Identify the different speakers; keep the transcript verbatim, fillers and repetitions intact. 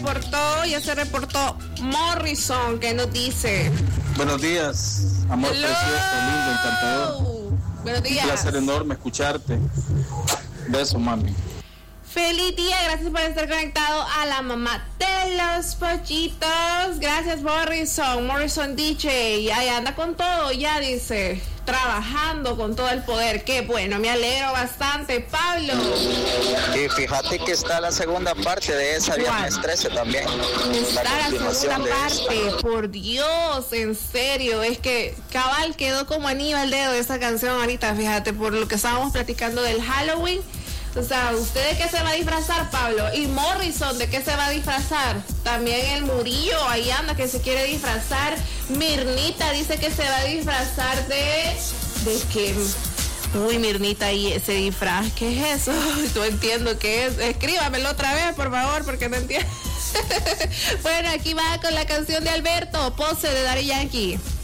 Speaker 1: reportó, ya se reportó Morrison, que nos dice.
Speaker 2: Buenos días, amor
Speaker 1: Hello.
Speaker 2: precioso, lindo, encantador.
Speaker 1: Buenos días.
Speaker 2: Un placer enorme escucharte. Beso, mami.
Speaker 1: Feliz día, gracias por estar conectado a la mamá de los pollitos. Gracias, Morrison, Morrison D J. Ahí anda con todo, ya dice, trabajando con todo el poder. Qué bueno, me alegro bastante, Pablo.
Speaker 3: Y fíjate que está la segunda parte de esa Viernes trece también.
Speaker 1: Está la,
Speaker 3: continuación
Speaker 1: segunda
Speaker 3: de
Speaker 1: parte,
Speaker 3: esta.
Speaker 1: por Dios, en serio, es que cabal quedó como anillo al dedo de esa canción ahorita, fíjate, por lo que estábamos platicando del Halloween. O sea, ¿usted de qué se va a disfrazar, Pablo? Y Morrison, ¿de qué se va a disfrazar? También el Murillo, ahí anda, que se quiere disfrazar. Mirnita dice que se va a disfrazar de... ¿De qué? Uy, Mirnita, ¿y ese disfraz? ¿Qué es eso? No entiendo qué es. Escríbamelo otra vez, por favor, porque no entiendo. Bueno, aquí va con la canción de Alberto, Pose de Daddy Yankee.